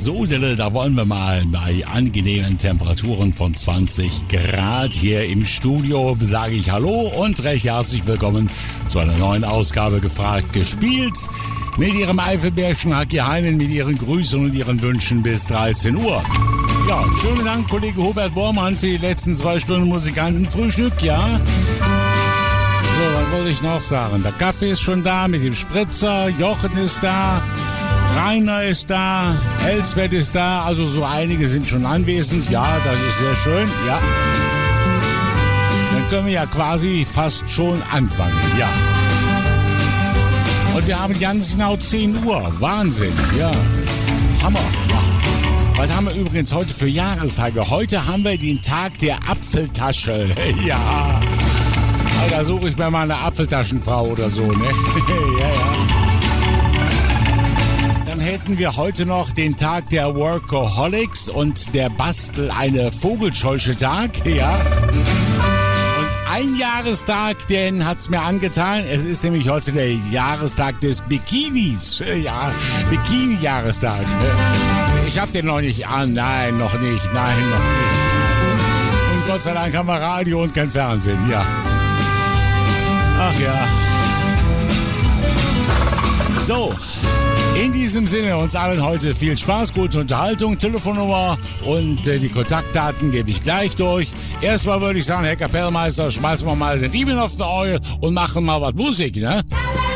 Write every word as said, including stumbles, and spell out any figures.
So, da wollen wir mal bei angenehmen Temperaturen von zwanzig Grad hier im Studio, sage ich Hallo und recht herzlich willkommen zu einer neuen Ausgabe Gefragt gespielt. Mit Ihrem Eifelbärchen Haki Heinen, mit Ihren Grüßen und Ihren Wünschen bis dreizehn Uhr. Ja, schönen Dank, Kollege Hubert Bormann, für die letzten zwei Stunden Musikantenfrühstück, ja. So, was wollte ich noch sagen? Der Kaffee ist schon da mit dem Spritzer, Jochen ist da, Rainer ist da, Elsbeth ist da, also so einige sind schon anwesend. Ja, das ist sehr schön, ja. Dann können wir ja quasi fast schon anfangen, ja. Und wir haben ganz genau zehn Uhr. Wahnsinn. Ja, Hammer. Ja. Was haben wir übrigens heute für Jahrestage? Heute haben wir den Tag der Apfeltasche. Ja. Da suche ich mir mal eine Apfeltaschenfrau oder so, ne? Ja, ja. Dann hätten wir heute noch den Tag der Workaholics und der Bastel eine Vogelscheuche-Tag. Ja. Ein Jahrestag, den hat's mir angetan. Es ist nämlich heute der Jahrestag des Bikinis. Ja, Bikini-Jahrestag. Ich hab den noch nicht an. Nein, noch nicht. Nein, noch nicht. Und Gott sei Dank haben wir Radio und kein Fernsehen. Ja. Ach ja. So. In diesem Sinne uns allen heute viel Spaß, gute Unterhaltung, Telefonnummer und äh, die Kontaktdaten gebe ich gleich durch. Erstmal würde ich sagen, Herr Kapellmeister, schmeißen wir mal den Riemen auf den Oil und machen mal was Musik, ne?